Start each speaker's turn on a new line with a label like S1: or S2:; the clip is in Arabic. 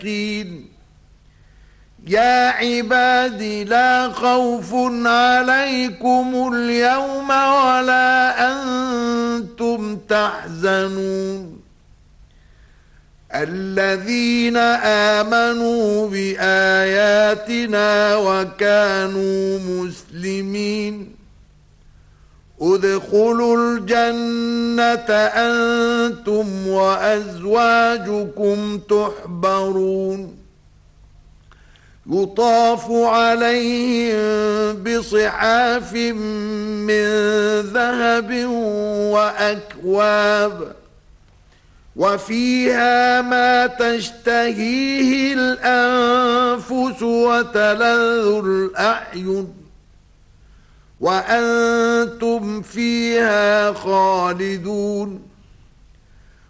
S1: المتقين يا عباد لا خوف عليكم اليوم ولا أنتم تحزنون الذين آمنوا بآياتنا وكانوا مسلمين ادخلوا الجنة أنتم وأزواجكم تحبرون يطاف عليهم بصحاف من ذهب وأكواب وفيها ما تشتهيه الأنفس وتلذ الأعين وأنتم فيها خالدون